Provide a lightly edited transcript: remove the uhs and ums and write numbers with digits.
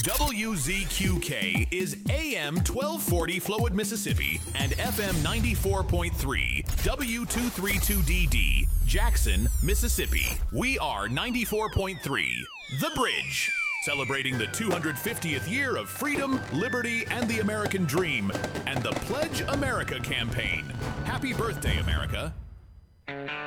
WZQK is AM 1240 Flowood, Mississippi, and FM 94.3 W232DD Jackson, Mississippi. We are 94.3 The Bridge, celebrating the 250th year of freedom, liberty, and the American dream, and the Pledge America campaign. Happy birthday, America.